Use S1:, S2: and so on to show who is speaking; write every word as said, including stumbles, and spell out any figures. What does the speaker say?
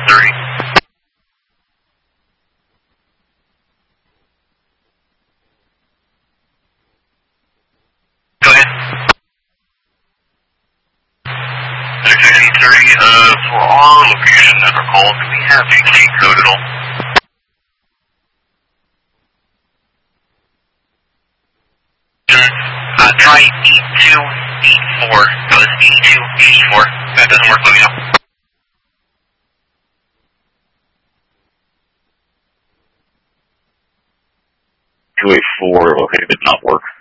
S1: thirty. Go ahead. Section thirty, uh, for our location that are called, do we have a key code at all? Uh, try eight two eight four. No, it's eight two eight four. That doesn't work, let me know.
S2: two eight four, okay, did not work.